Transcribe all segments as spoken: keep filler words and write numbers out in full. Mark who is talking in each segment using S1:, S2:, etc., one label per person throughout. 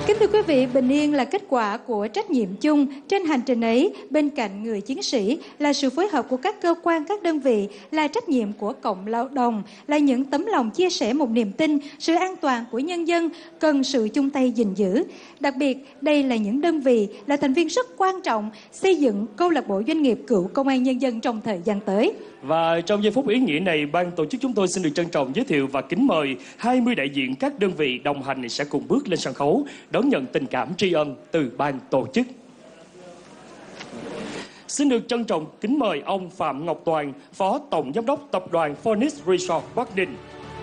S1: Kính thưa quý vị, bình yên là kết quả của trách nhiệm chung. Trên hành trình ấy, bên cạnh người chiến sĩ là sự phối hợp của các cơ quan, các đơn vị, là trách nhiệm của cộng đồng, là những tấm lòng chia sẻ một niềm tin, sự an toàn của nhân dân cần sự chung tay gìn giữ. Đặc biệt, đây là những đơn vị là thành viên rất quan trọng xây dựng câu lạc bộ doanh nghiệp cựu công an nhân dân trong thời gian tới.
S2: Và trong giây phút ý nghĩa này, ban tổ chức chúng tôi xin được trân trọng giới thiệu và kính mời hai mươi đại diện các đơn vị đồng hành sẽ cùng bước lên sân khấu đón nhận tình cảm tri ân từ ban tổ chức. Xin được trân trọng kính mời ông Phạm Ngọc Toàn, Phó Tổng Giám đốc Tập đoàn Phoenix Resort Bắc Ninh.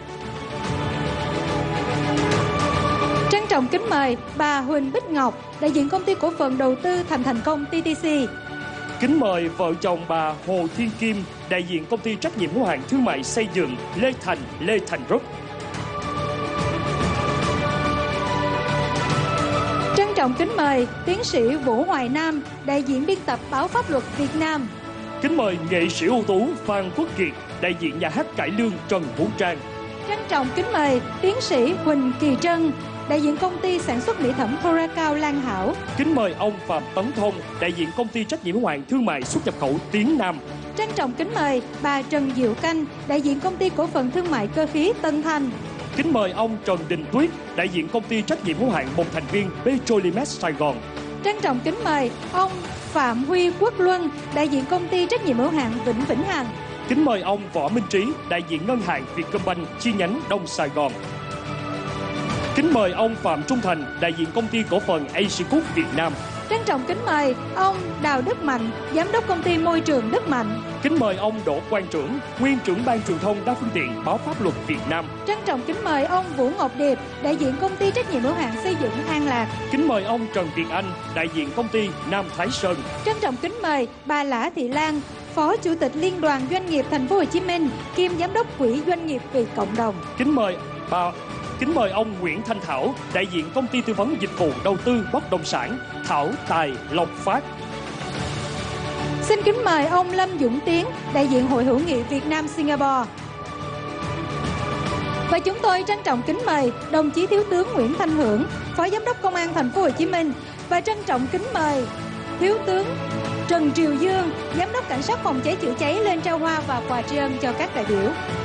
S1: Trân trọng kính mời bà Huỳnh Bích Ngọc, đại diện công ty cổ phần đầu tư Thành Thành Công tê tê xê.
S2: Kính mời vợ chồng bà Hồ Thiên Kim, đại diện công ty trách nhiệm hữu hạn thương mại xây dựng Lê Thành Lê Thành Group.
S1: Trân trọng kính mời tiến sĩ Vũ Hoài Nam, đại diện biên tập báo Pháp luật Việt Nam.
S2: Kính mời nghệ sĩ ưu tú Phan Quốc Kiệt, đại diện nhà hát cải lương Trần Vũ Trang.
S1: Trân trọng kính mời tiến sĩ Huỳnh Kỳ Trân, đại diện công ty sản xuất mỹ phẩm Thora Cao Lan Hảo.
S2: Kính mời ông Phạm Tấn Thông, đại diện công ty trách nhiệm hữu hạn thương mại xuất nhập khẩu Tiến Nam.
S1: Trân trọng kính mời bà Trần Diệu Canh, đại diện công ty cổ phần thương mại cơ khí Tân Thanh.
S2: Kính mời ông Trần Đình Tuyết, đại diện công ty trách nhiệm hữu hạn một thành viên Petrolimex Sài Gòn.
S1: Trân trọng kính mời ông Phạm Huy Quốc Luân, đại diện công ty trách nhiệm hữu hạn Vĩnh Vĩnh Hằng.
S2: Kính mời ông Võ Minh Trí, đại diện ngân hàng Vietcombank chi nhánh Đông Sài Gòn. Kính mời ông Phạm Trung Thành, đại diện công ty cổ phần Asia Cook Việt Nam.
S1: Trân trọng kính mời ông Đào Đức Mạnh, giám đốc công ty môi trường Đức Mạnh.
S2: Kính mời ông Đỗ Quang Trưởng, nguyên trưởng ban truyền thông đa phương tiện báo Pháp luật Việt Nam.
S1: Trân trọng kính mời ông Vũ Ngọc Điệp, đại diện công ty trách nhiệm hữu hạn xây dựng An Lạc.
S2: Kính mời ông Trần Việt Anh, đại diện công ty Nam Thái Sơn.
S1: Trân trọng kính mời bà Lã Thị Lan, Phó Chủ tịch Liên đoàn Doanh nghiệp Thành phố Hồ Chí Minh, kiêm giám đốc Quỹ Doanh nghiệp vì cộng đồng.
S2: Kính mời bà Kính mời ông Nguyễn Thanh Thảo, đại diện công ty tư vấn dịch vụ đầu tư bất động sản Thảo Tài Lộc Phát.
S1: Xin kính mời ông Lâm Dũng Tiến, đại diện Hội hữu nghị Việt Nam Singapore. Và chúng tôi trân trọng kính mời đồng chí Thiếu tướng Nguyễn Thanh Hưởng, Phó Giám đốc Công an Thành phố Hồ Chí Minh, và trân trọng kính mời Thiếu tướng Trần Triều Dương, Giám đốc Cảnh sát phòng cháy chữa cháy lên trao hoa và quà tri ân cho các đại biểu.